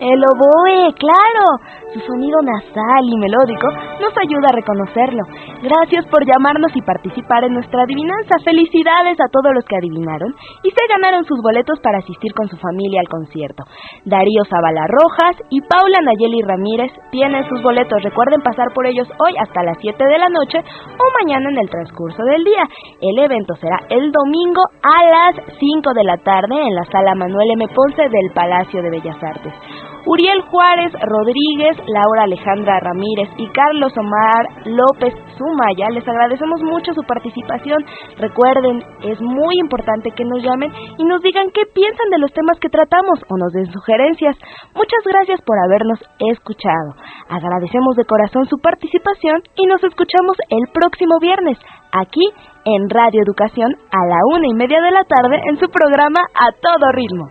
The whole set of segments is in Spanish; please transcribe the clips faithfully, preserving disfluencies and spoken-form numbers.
El oboe, claro. Su sonido nasal y melódico nos ayuda a reconocerlo. Gracias por llamarnos y participar en nuestra adivinanza. Felicidades a todos los que adivinaron y se ganaron sus boletos para asistir con su familia al concierto. Darío Zavala Rojas y Paula Nayeli Ramírez tienen sus boletos. Recuerden pasar por ellos hoy hasta las siete de la noche o mañana en el transcurso del día. El evento será el domingo a las cinco de la tarde en la sala Manuel M. Ponce del Palacio de Bellas Artes. Uriel Juárez Rodríguez, Laura Alejandra Ramírez y Carlos Omar López Sumaya, les agradecemos mucho su participación. Recuerden, es muy importante que nos llamen y nos digan qué piensan de los temas que tratamos o nos den sugerencias. Muchas gracias por habernos escuchado. Agradecemos de corazón su participación y nos escuchamos el próximo viernes, aquí en Radio Educación a la una y media de la tarde en su programa A Todo Ritmo.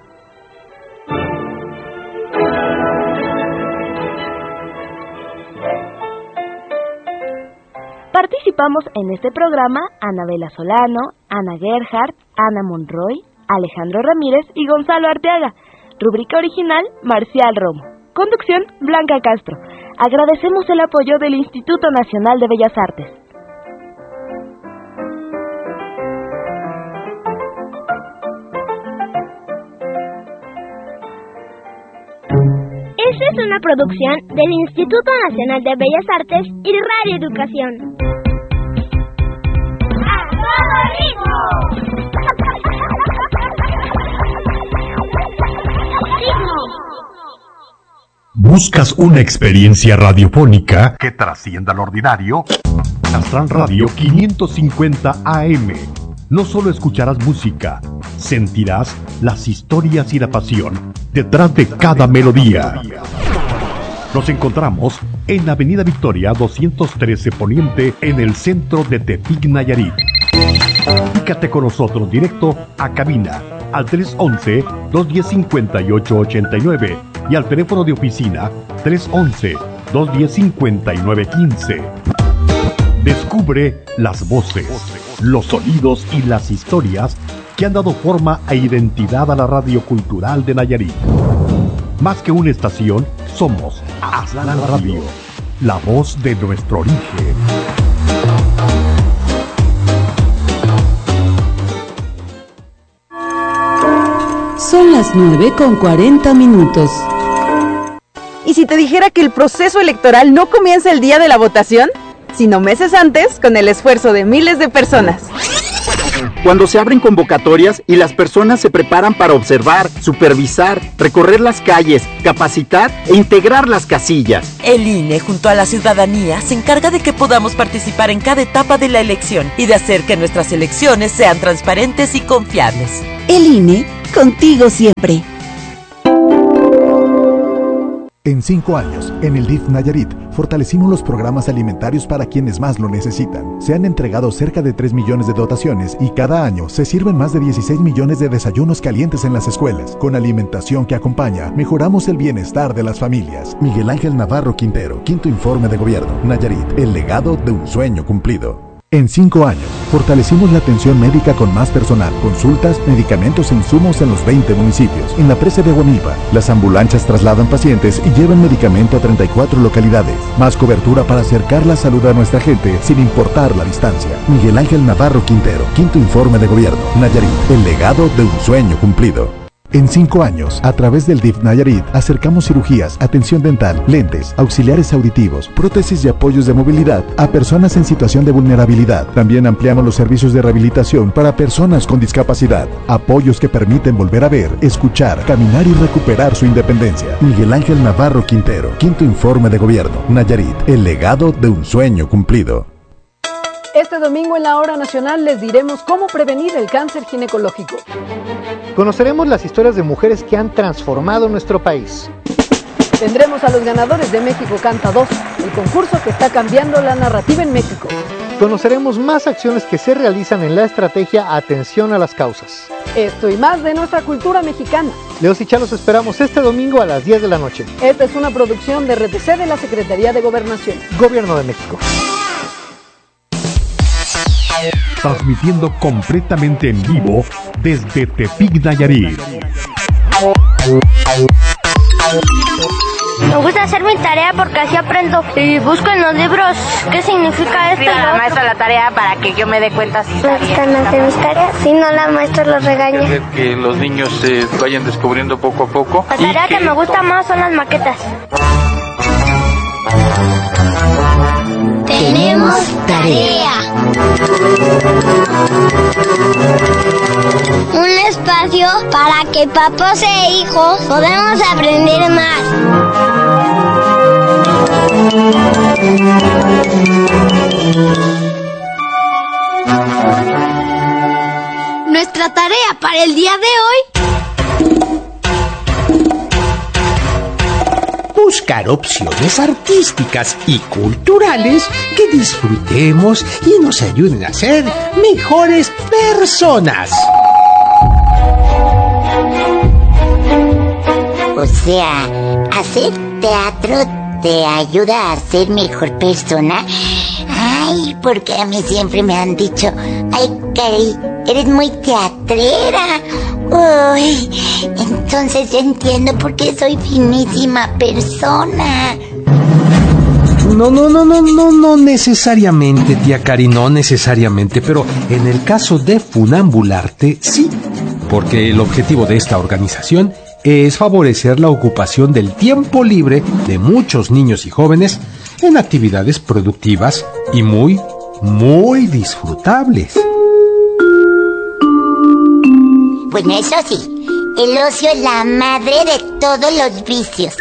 Participamos en este programa Anabela Solano, Ana Gerhardt, Ana Monroy, Alejandro Ramírez y Gonzalo Arteaga. Rúbrica original, Marcial Romo. Conducción, Blanca Castro. Agradecemos el apoyo del Instituto Nacional de Bellas Artes. Esta es una producción del Instituto Nacional de Bellas Artes y Radio Educación. ¡A todo ritmo! ¿Buscas una experiencia radiofónica que trascienda lo ordinario? Astran Radio quinientos cincuenta A M. No solo escucharás música, sentirás las historias y la pasión detrás de cada melodía. Nos encontramos en Avenida Victoria doscientos trece Poniente, en el centro de Tepic, Nayarit. Comunícate con nosotros directo a cabina al tres once, dos diez, cincuenta y ocho ochenta y nueve y al teléfono de oficina tres once, dos diez, cincuenta y nueve quince. Descubre las voces, los sonidos y las historias que han dado forma e identidad a la radio cultural de Nayarit. Más que una estación, somos Astran Radio, la voz de nuestro origen. Son las nueve con cuarenta minutos. ¿Y si te dijera que el proceso electoral no comienza el día de la votación, sino meses antes, con el esfuerzo de miles de personas? Cuando se abren convocatorias y las personas se preparan para observar, supervisar, recorrer las calles, capacitar e integrar las casillas. El I N E, junto a la ciudadanía, se encarga de que podamos participar en cada etapa de la elección y de hacer que nuestras elecciones sean transparentes y confiables. El I N E, contigo siempre. En cinco años, en el D I F Nayarit, fortalecimos los programas alimentarios para quienes más lo necesitan. Se han entregado cerca de tres millones de dotaciones y cada año se sirven más de dieciséis millones de desayunos calientes en las escuelas. Con alimentación que acompaña, mejoramos el bienestar de las familias. Miguel Ángel Navarro Quintero, quinto informe de gobierno. Nayarit, el legado de un sueño cumplido. En cinco años, fortalecimos la atención médica con más personal, consultas, medicamentos e insumos en los veinte municipios. En la presa de Aguamilpa, las ambulancias trasladan pacientes y llevan medicamento a treinta y cuatro localidades. Más cobertura para acercar la salud a nuestra gente sin importar la distancia. Miguel Ángel Navarro Quintero, quinto informe de gobierno. Nayarit, el legado de un sueño cumplido. En cinco años, a través del D I F Nayarit, acercamos cirugías, atención dental, lentes, auxiliares auditivos, prótesis y apoyos de movilidad a personas en situación de vulnerabilidad. También ampliamos los servicios de rehabilitación para personas con discapacidad. Apoyos que permiten volver a ver, escuchar, caminar y recuperar su independencia. Miguel Ángel Navarro Quintero, quinto informe de gobierno. Nayarit, el legado de un sueño cumplido. Este domingo en la Hora Nacional les diremos cómo prevenir el cáncer ginecológico. Conoceremos las historias de mujeres que han transformado nuestro país. Tendremos a los ganadores de México Canta dos, el concurso que está cambiando la narrativa en México. Conoceremos más acciones que se realizan en la estrategia Atención a las Causas. Esto y más de nuestra cultura mexicana. Leos y Chá los esperamos este domingo a las diez de la noche. Esta es una producción de R T C de la Secretaría de Gobernación. Gobierno de México. Transmitiendo completamente en vivo desde Tepic, Nayarit. Me gusta hacer mi tarea porque así aprendo y busco en los libros qué significa esto. ¿Escribe la maestra la tarea para que yo me dé cuenta si me gustan hacer mis tareas, si no la maestra los regaña. Hacer que los niños se eh, vayan descubriendo poco a poco. La tarea que... que me gusta más son las maquetas. Tenemos tarea. Un espacio para que papás e hijos podamos aprender más. Nuestra tarea para el día de hoy: buscar opciones artísticas y culturales que disfrutemos y nos ayuden a ser mejores personas. O sea, hacer teatro te ayuda a ser mejor persona. Ay, porque a mí siempre me han dicho, ay, Cari, eres muy teatrera. Uy, entonces ya entiendo por qué soy finísima persona. No, no, no, no, no, no necesariamente, tía Cari, no necesariamente, pero en el caso de Funambularte, sí, porque el objetivo de esta organización es favorecer la ocupación del tiempo libre de muchos niños y jóvenes en actividades productivas y muy, muy disfrutables. Bueno, eso sí, el ocio es la madre de todos los vicios.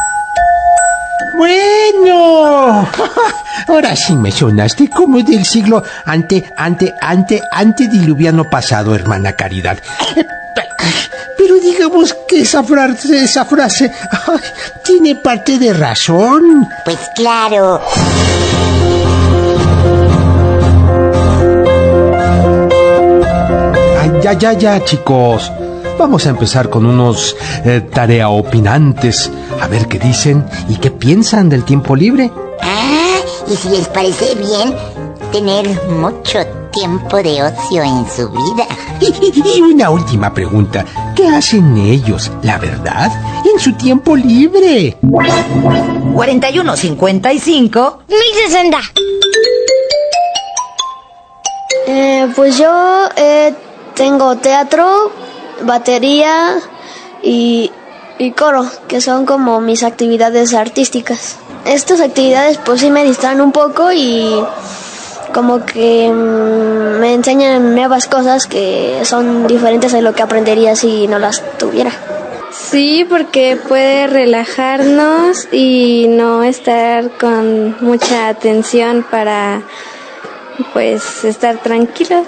Bueno, ahora sí me sonaste como del siglo ante, ante, ante, antediluviano pasado, hermana Caridad. Pero digamos que esa frase, esa frase, ay, tiene parte de razón. Pues claro. Ay, ya, ya, ya, chicos. Vamos a empezar con unos eh, tarea opinantes. A ver qué dicen y qué piensan del tiempo libre. Ah, y si les parece bien tener mucho tiempo de ocio en su vida. Y, y una última pregunta. ¿Qué hacen ellos, la verdad, en su tiempo libre? cuarenta y uno cincuenta y cinco mil sesenta. Eh, pues yo eh, tengo teatro, batería y, y coro, que son como mis actividades artísticas. Estas actividades pues sí me distraen un poco y como que mmm, me enseñan nuevas cosas que son diferentes de lo que aprendería si no las tuviera. Sí, porque puede relajarnos y no estar con mucha atención para pues estar tranquilos.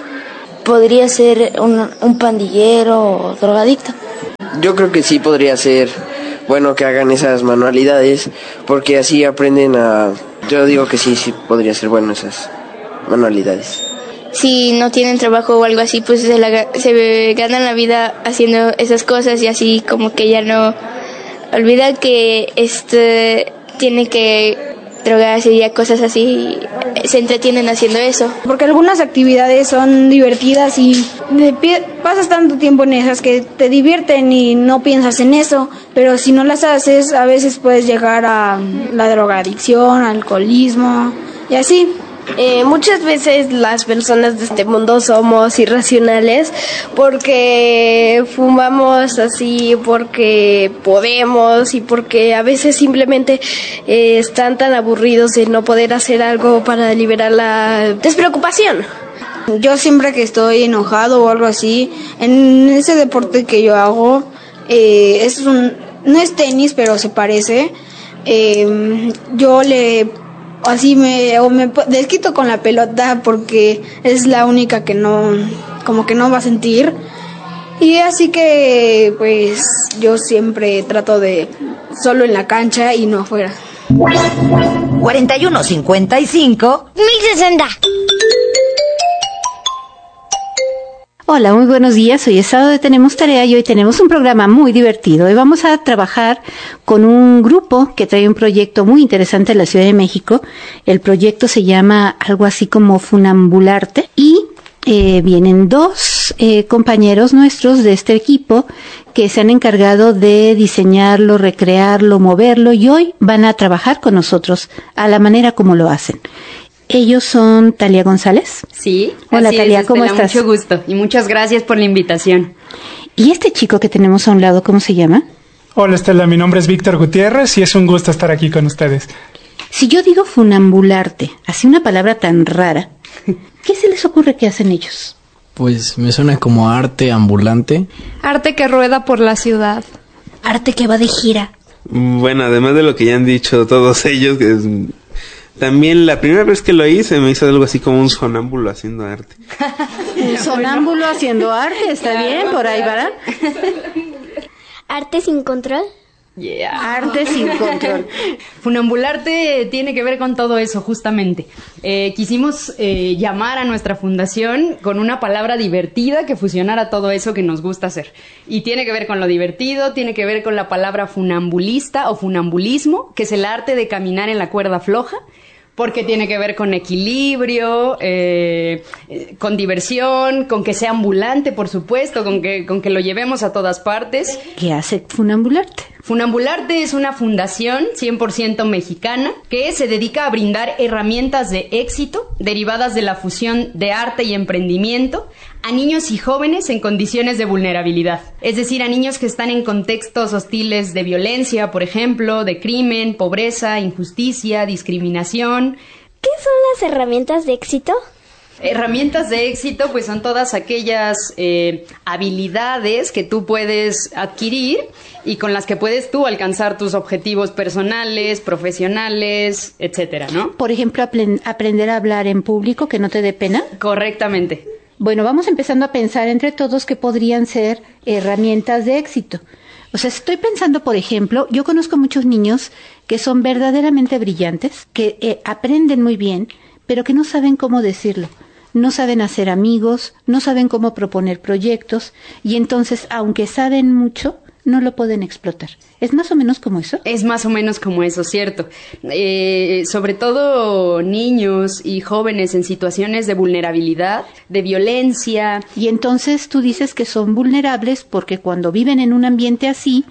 Podría ser un, un pandillero o drogadicto. Yo creo que sí podría ser bueno que hagan esas manualidades, porque así aprenden a... Yo digo que sí, sí podría ser bueno esas manualidades. Si no tienen trabajo o algo así, pues se, la, se ganan la vida haciendo esas cosas y así como que ya no olvida que este tiene que drogarse y cosas así, se entretienen haciendo eso. Porque algunas actividades son divertidas y de pie, pasas tanto tiempo en esas que te divierten y no piensas en eso, pero si no las haces a veces puedes llegar a la drogadicción, alcoholismo y así. Eh, muchas veces las personas de este mundo somos irracionales porque fumamos así, porque podemos y porque a veces simplemente eh, están tan aburridos de no poder hacer algo para liberar la despreocupación. Yo siempre que estoy enojado o algo así, en ese deporte que yo hago, eh, es un, no es tenis pero se parece, eh, yo le... Así me, o me desquito con la pelota porque es la única que no, como que no va a sentir. Y así que, pues, yo siempre trato de solo en la cancha y no afuera. cuarenta y uno cincuenta y cinco mil sesenta. Hola, muy buenos días. Hoy es sábado de Tenemos Tarea y hoy tenemos un programa muy divertido. Hoy vamos a trabajar con un grupo que trae un proyecto muy interesante en la Ciudad de México. El proyecto se llama algo así como Funambularte y eh, vienen dos eh, compañeros nuestros de este equipo que se han encargado de diseñarlo, recrearlo, moverlo y hoy van a trabajar con nosotros a la manera como lo hacen. Ellos son Talia González. Sí. Hola, así Talia, es, ¿cómo Estela, estás? Mucho gusto y muchas gracias por la invitación. ¿Y este chico que tenemos a un lado, cómo se llama? Hola, Estela, mi nombre es Víctor Gutiérrez y es un gusto estar aquí con ustedes. Si yo digo funambularte, así una palabra tan rara, ¿qué se les ocurre que hacen ellos? Pues me suena como arte ambulante. Arte que rueda por la ciudad. Arte que va de gira. Bueno, además de lo que ya han dicho todos ellos, que es... también la primera vez que lo hice me hizo algo así como un sonámbulo haciendo arte. Un sonámbulo haciendo arte, está bien, por ahí, ¿verdad? ¿Arte sin control? Yeah. Arte sin control. Funambularte tiene que ver con todo eso, justamente. Eh, quisimos eh, llamar a nuestra fundación con una palabra divertida que fusionara todo eso que nos gusta hacer. Y tiene que ver con lo divertido, tiene que ver con la palabra funambulista o funambulismo, que es el arte de caminar en la cuerda floja, porque tiene que ver con equilibrio, eh, con diversión, con que sea ambulante, por supuesto, con que, con que lo llevemos a todas partes. ¿Qué hace Funambularte? Funambularte es una fundación cien por ciento mexicana que se dedica a brindar herramientas de éxito derivadas de la fusión de arte y emprendimiento a niños y jóvenes en condiciones de vulnerabilidad. Es decir, a niños que están en contextos hostiles de violencia, por ejemplo, de crimen, pobreza, injusticia, discriminación. ¿Qué son las herramientas de éxito? Herramientas de éxito, pues son todas aquellas eh, habilidades que tú puedes adquirir y con las que puedes tú alcanzar tus objetivos personales, profesionales, etcétera, ¿no? Por ejemplo, apren- aprender a hablar en público, que no te dé pena. Correctamente. Bueno, vamos empezando a pensar entre todos que podrían ser herramientas de éxito. O sea, estoy pensando, por ejemplo, yo conozco muchos niños que son verdaderamente brillantes, que eh, aprenden muy bien, pero que no saben cómo decirlo. No saben hacer amigos, no saben cómo proponer proyectos, y entonces, aunque saben mucho, no lo pueden explotar. ¿Es más o menos como eso? Es más o menos como eso, cierto. Eh, sobre todo niños y jóvenes en situaciones de vulnerabilidad, de violencia. Y entonces tú dices que son vulnerables porque cuando viven en un ambiente así,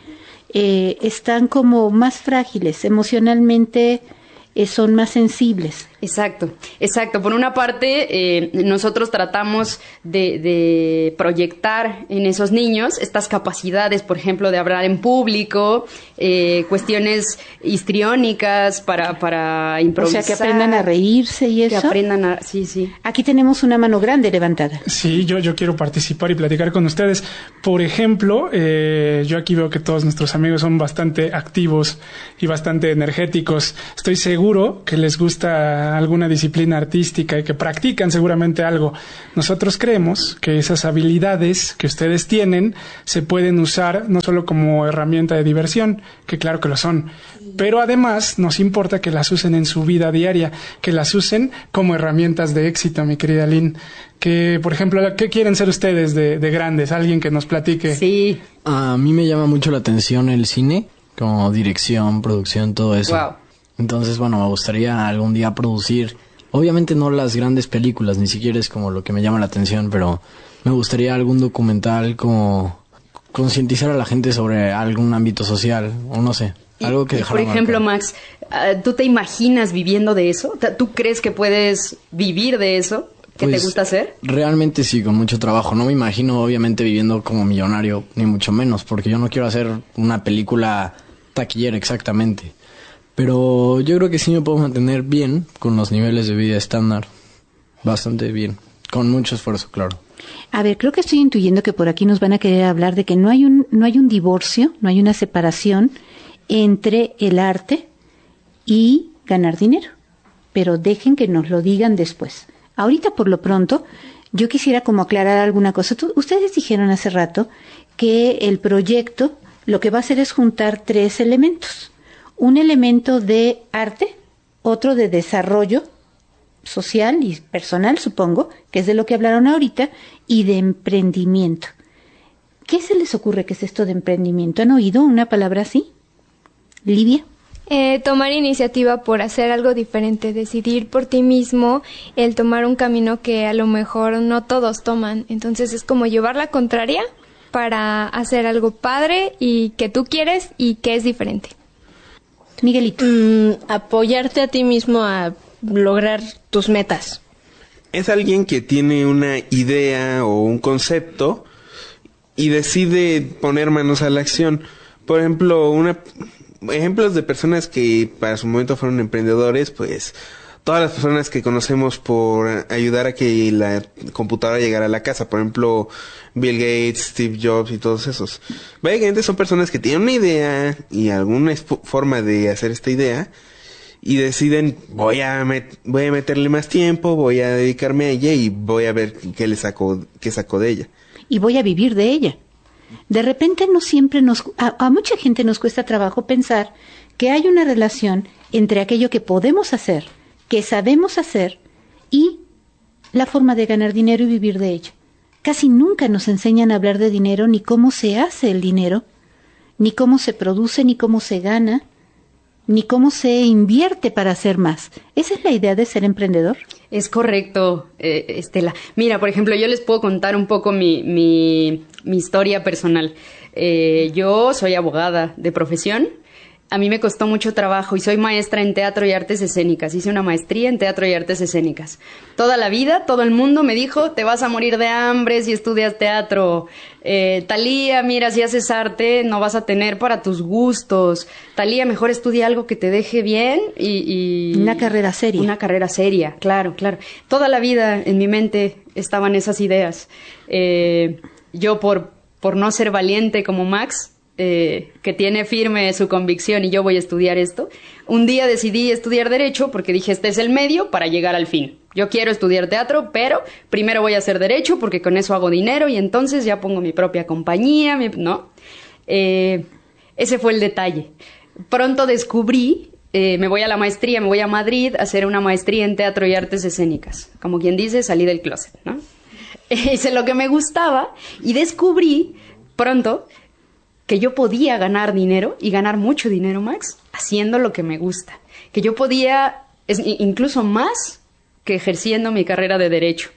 eh, están como más frágiles, emocionalmente eh, son más sensibles. Exacto, exacto. Por una parte, eh, nosotros tratamos de, de proyectar en esos niños estas capacidades, por ejemplo, de hablar en público, eh, cuestiones histriónicas para, para improvisar. O sea, que aprendan a reírse y eso. Que aprendan a... Sí, sí. Aquí tenemos una mano grande levantada. Sí, yo, yo quiero participar y platicar con ustedes. Por ejemplo, eh, yo aquí veo que todos nuestros amigos son bastante activos y bastante energéticos. Estoy seguro que les gusta alguna disciplina artística y que practican seguramente algo. Nosotros creemos que esas habilidades que ustedes tienen se pueden usar no solo como herramienta de diversión, que claro que lo son, pero además nos importa que las usen en su vida diaria, que las usen como herramientas de éxito, mi querida Lynn. Que, por ejemplo, ¿qué quieren ser ustedes de, de grandes? Alguien que nos platique. Sí. A mí me llama mucho la atención el cine, como dirección, producción, todo eso. Wow. Entonces, bueno, me gustaría algún día producir, obviamente no las grandes películas, ni siquiera es como lo que me llama la atención, pero me gustaría algún documental como concientizar a la gente sobre algún ámbito social, o no sé, algo que dejara Por ejemplo, marcado. Max, ¿tú te imaginas viviendo de eso? ¿Tú crees que puedes vivir de eso? ¿Qué pues, te gusta hacer? Realmente sí, con mucho trabajo. No me imagino, obviamente, viviendo como millonario, ni mucho menos, porque yo no quiero hacer una película taquillera exactamente. Pero yo creo que sí me puedo mantener bien con los niveles de vida estándar. Bastante bien. Con mucho esfuerzo, claro. A ver, creo que estoy intuyendo que por aquí nos van a querer hablar de que no hay un, no hay un divorcio, no hay una separación entre el arte y ganar dinero. Pero dejen que nos lo digan después. Ahorita, por lo pronto, yo quisiera como aclarar alguna cosa. Tú, ustedes dijeron hace rato que el proyecto lo que va a hacer es juntar tres elementos. Un elemento de arte, otro de desarrollo social y personal, supongo, que es de lo que hablaron ahorita, y de emprendimiento. ¿Qué se les ocurre que es esto de emprendimiento? ¿Han oído una palabra así? Livia. Eh, tomar iniciativa por hacer algo diferente, decidir por ti mismo, el tomar un camino que a lo mejor no todos toman. Entonces es como llevar la contraria para hacer algo padre y que tú quieres y que es diferente? Miguelito. Mm, apoyarte a ti mismo a lograr tus metas. Es alguien que tiene una idea o un concepto y decide poner manos a la acción. Por ejemplo, una ejemplos de personas que para su momento fueron emprendedores, pues todas las personas que conocemos por ayudar a que la computadora llegara a la casa, por ejemplo, Bill Gates, Steve Jobs y todos esos. Básicamente son personas que tienen una idea y alguna forma de hacer esta idea y deciden, voy a met- voy a meterle más tiempo, voy a dedicarme a ella y voy a ver qué le saco, qué saco de ella. Y voy a vivir de ella. De repente no siempre nos, a, a mucha gente nos cuesta trabajo pensar que hay una relación entre aquello que podemos hacer, que sabemos hacer, y la forma de ganar dinero y vivir de ello. Casi nunca nos enseñan a hablar de dinero, ni cómo se hace el dinero, ni cómo se produce, ni cómo se gana, ni cómo se invierte para hacer más. ¿Esa es la idea de ser emprendedor? Es correcto, eh, Estela. Mira, por ejemplo, yo les puedo contar un poco mi, mi, mi historia personal. Eh, yo soy abogada de profesión. A mí me costó mucho trabajo y soy maestra en teatro y artes escénicas. Hice una maestría en teatro y artes escénicas. Toda la vida, todo el mundo me dijo, te vas a morir de hambre si estudias teatro. Eh, Talía, mira, si haces arte no vas a tener para tus gustos. Talía, mejor estudia algo que te deje bien y, y... Una carrera seria. Una carrera seria, claro, claro. Toda la vida en mi mente estaban esas ideas. Eh, yo por, por no ser valiente como Max... Eh, que tiene firme su convicción y yo voy a estudiar esto, un día decidí estudiar Derecho porque dije, este es el medio para llegar al fin. Yo quiero estudiar teatro, pero primero voy a hacer Derecho porque con eso hago dinero y entonces ya pongo mi propia compañía, mi... ¿no? Eh, ese fue el detalle. Pronto descubrí, eh, me voy a la maestría, me voy a Madrid a hacer una maestría en teatro y artes escénicas. Como quien dice, salí del closet, ¿no? Hice lo que me gustaba y descubrí pronto que yo podía ganar dinero, y ganar mucho dinero, Max, haciendo lo que me gusta. Que yo podía, es, incluso más que ejerciendo mi carrera de Derecho.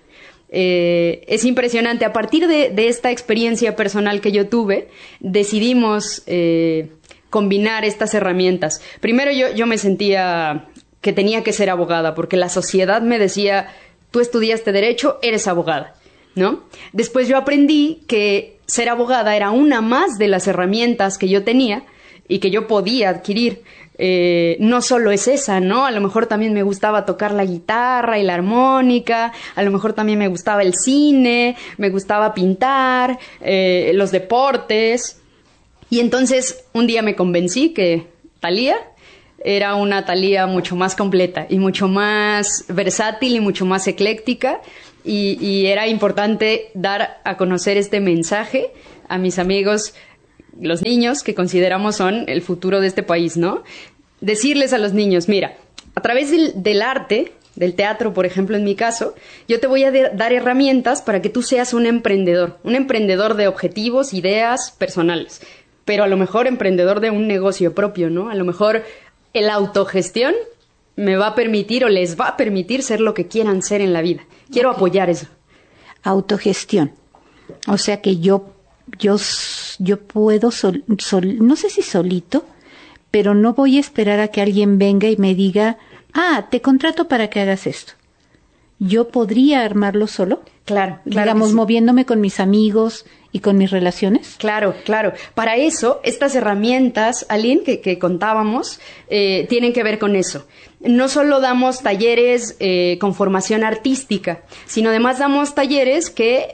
Eh, es impresionante. A partir de, de esta experiencia personal que yo tuve, decidimos eh, combinar estas herramientas. Primero yo, yo me sentía que tenía que ser abogada, porque la sociedad me decía, tú estudiaste Derecho, eres abogada, ¿no? Después yo aprendí que ser abogada era una más de las herramientas que yo tenía y que yo podía adquirir. Eh, no solo es esa, ¿no? A lo mejor también me gustaba tocar la guitarra y la armónica, a lo mejor también me gustaba el cine, me gustaba pintar, eh, los deportes. Y entonces un día me convencí que Talía era una Talía mucho más completa y mucho más versátil y mucho más ecléctica. Y, y era importante dar a conocer este mensaje a mis amigos, los niños, que consideramos son el futuro de este país, ¿no? Decirles a los niños, mira, a través del, del arte, del teatro, por ejemplo, en mi caso, yo te voy a de, dar herramientas para que tú seas un emprendedor, un emprendedor de objetivos, ideas personales, pero a lo mejor emprendedor de un negocio propio, ¿no? A lo mejor la autogestión me va a permitir o les va a permitir ser lo que quieran ser en la vida. Quiero okay. apoyar eso. Autogestión. O sea que yo yo yo puedo sol, sol, no sé si solito, pero no voy a esperar a que alguien venga y me diga, "Ah, te contrato para que hagas esto." Yo podría armarlo solo. Claro, claro. Digamos, sí. moviéndome con mis amigos y con mis relaciones. Claro, claro. Para eso, estas herramientas, Aline, que, que contábamos, eh, tienen que ver con eso. No solo damos talleres eh, con formación artística, sino además damos talleres que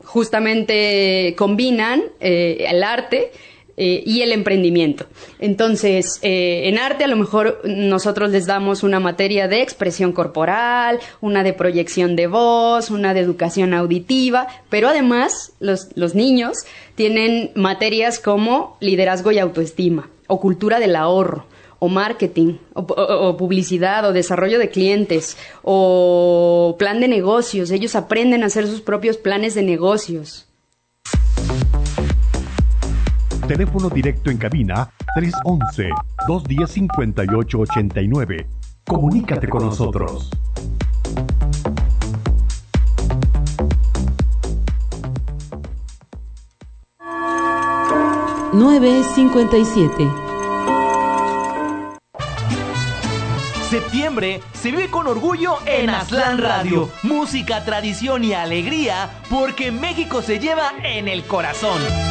justamente combinan eh, el arte eh, y el emprendimiento. Entonces, eh, en arte a lo mejor nosotros les damos una materia de expresión corporal, una de proyección de voz, una de educación auditiva, pero además los, los niños tienen materias como liderazgo y autoestima, o cultura del ahorro, o marketing, o, o, o publicidad, o desarrollo de clientes, o plan de negocios. Ellos aprenden a hacer sus propios planes de negocios. Teléfono directo en cabina tres once, dos diez, cincuenta y ocho ochenta y nueve. Comunícate con nosotros. nueve cincuenta y siete. Septiembre se vive con orgullo en Aztlán Radio. Música, tradición y alegría, porque México se lleva en el corazón.